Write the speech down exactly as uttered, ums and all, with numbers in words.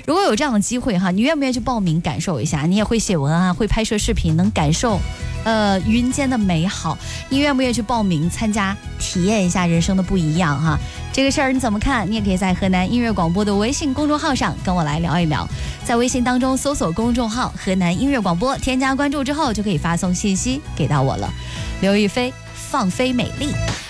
如果有这样的机会哈，你愿不愿意去报名感受一下？你也会写文案，会拍摄视频，能感受呃云间的美好。你愿不愿意去报名参加，体验一下人生的不一样哈？这个事儿你怎么看？你也可以在河南音乐广播的微信公众号上跟我来聊一聊。在微信当中搜索公众号河南音乐广播，添加关注之后就可以发送信息给到我了。刘亦菲，放飞美丽。